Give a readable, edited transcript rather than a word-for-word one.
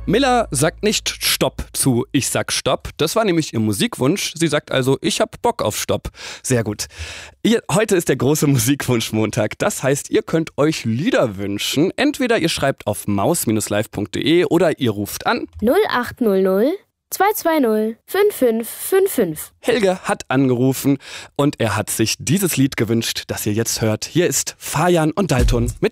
Miller sagt nicht Stopp zu Ich sag Stopp. Das war nämlich ihr Musikwunsch. Sie sagt also, ich hab Bock auf Stopp. Sehr gut. Heute ist der große Musikwunsch-Montag. Das heißt, ihr könnt euch Lieder wünschen. Entweder ihr schreibt auf maus-live.de oder ihr ruft an 0800 220 5555. Helge hat angerufen und er hat sich dieses Lied gewünscht, das ihr jetzt hört. Hier ist Fajan und Dalton mit